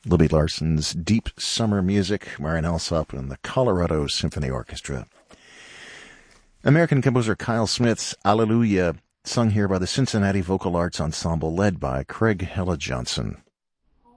Libby Larson's Deep Summer Music, Marian Alsop and the Colorado Symphony Orchestra. American composer Kyle Smith's Alleluia, sung here by the Cincinnati Vocal Arts Ensemble, led by Craig Hella Johnson.